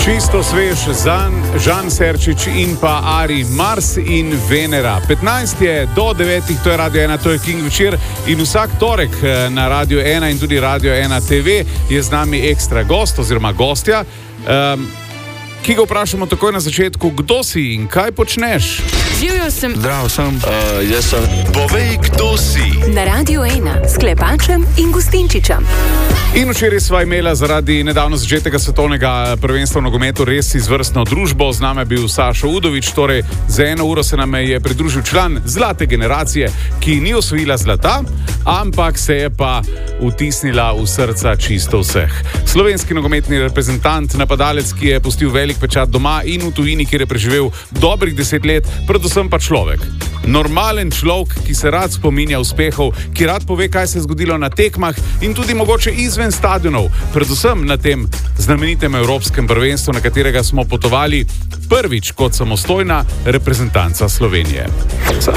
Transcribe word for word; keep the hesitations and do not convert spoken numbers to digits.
Čisto svež Zan, Žan Serčič in pa Ari, Mars in Venera. petnajst je do devetih, to je Radio ena, to je King večer in vsak torek na Radio ena in tudi Radio ena T V je z nami ekstra gost oziroma gostja, um, ki ga vprašamo takoj na začetku, kdo si in kaj počneš? Živjo sem. Zdravo sem. Uh, jaz sem. Povej, kdo si. Na Radio ena s Klepačem in Gustinčičem. In včeraj sva imela zaradi nedavno začetega svetovnega prvenstva v nogometu res izvrstno družbo. Z nami je bil Sašo Udovič, torej za eno uro se nam je pridružil član zlate generacije, ki ni osvojila zlata, ampak se je pa vtisnila v srca čisto vseh. Slovenski nogometni reprezentant, napadalec, ki je pustil velik pečat doma in v tujini, kjer je preživel dobrih deset let, predvsem pa človek. Normalen človek, ki se rad spominja uspehov, ki rad pove, kaj se je zgodilo na tekmah in tudi mogoče izven stadionov, predvsem na tem znamenitem evropskem prvenstvu, na katerega smo potovali prvič kot samostojna reprezentanca Slovenije.